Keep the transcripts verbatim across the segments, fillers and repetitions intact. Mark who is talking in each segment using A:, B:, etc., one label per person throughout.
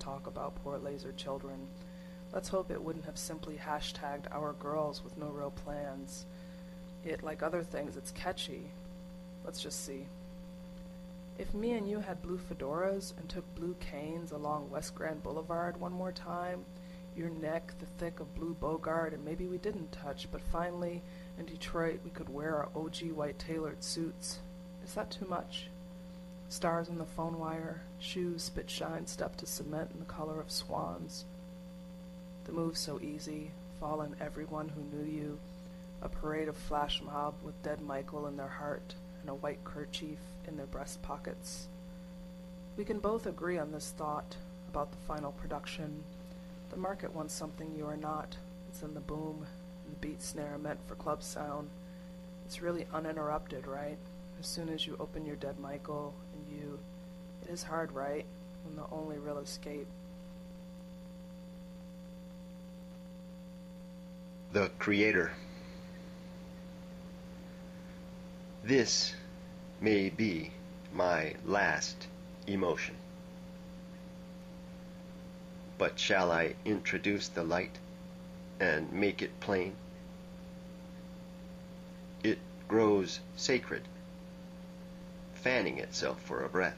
A: talk about poor laser children. Let's hope it wouldn't have simply hashtagged our girls with no real plans. It, like other things, it's catchy. Let's just see. If me and you had blue fedoras and took blue canes along West Grand Boulevard one more time, your neck the thick of blue Bogart, and maybe we didn't touch, but finally, in Detroit, we could wear our O G white tailored suits. Is that too much? Stars on the phone wire, shoes spit shine stuffed to cement in the color of swans. The move so easy, fall on everyone who knew you, a parade of flash mob with dead Michael in their heart and a white kerchief in their breast pockets. We can both agree on this thought about the final production. The market wants something you are not. It's in the boom, and the beat snare meant for club sound. It's really uninterrupted, right? As soon as you open your dead Michael and you, it is hard, right? When the only real escape.
B: The Creator. This may be my last emotion. But shall I introduce the light and make it plain? It grows sacred, fanning itself for a breath.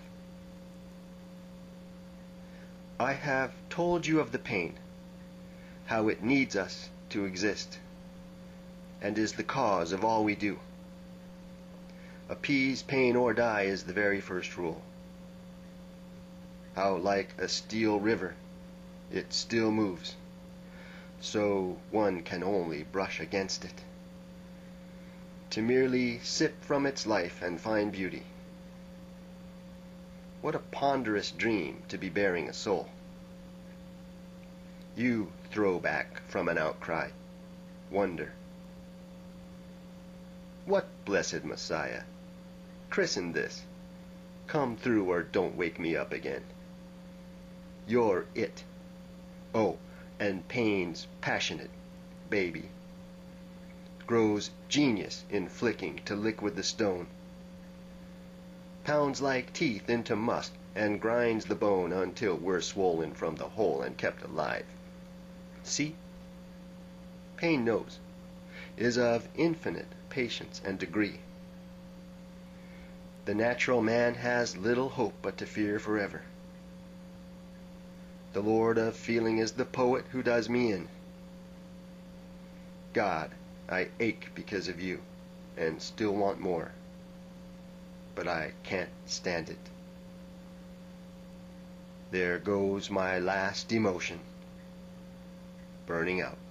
B: I have told you of the pain, how it needs us to exist, and is the cause of all we do. Appease pain or die is the very first rule. How like a steel river it still moves, so one can only brush against it, to merely sip from its life and find beauty. What a ponderous dream to be bearing a soul. You throw back from an outcry, wonder. What blessed Messiah? Christen this. Come through or don't wake me up again. You're it. Oh, and pain's passionate, baby. Grows genius in flicking to liquid the stone. Pounds like teeth into musk and grinds the bone until we're swollen from the hole and kept alive. See? Pain knows, is of infinite patience and degree. The natural man has little hope but to fear forever. The Lord of feeling is the poet who does me in. God, I ache because of you, and still want more, but I can't stand it. There goes my last emotion, burning out.